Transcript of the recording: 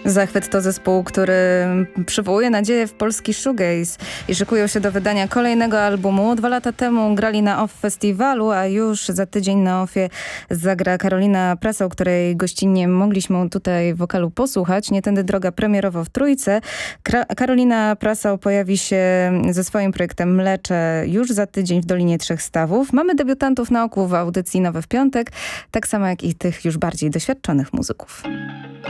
Zachwyt to zespół, który przywołuje nadzieję w polski shoegaze i szykują się do wydania kolejnego albumu. 2 lata temu grali na OFF Festiwalu, a już za tydzień na OFFie zagra Karolina Prasał, której gościnnie mogliśmy tutaj wokalu posłuchać. Nie tędy droga premierowo w Trójce. Karolina Prasał pojawi się ze swoim projektem Mlecze już za tydzień w Dolinie Trzech Stawów. Mamy debiutantów na oku w audycji Nowe w Piątek, tak samo jak i tych już bardziej doświadczonych muzyków.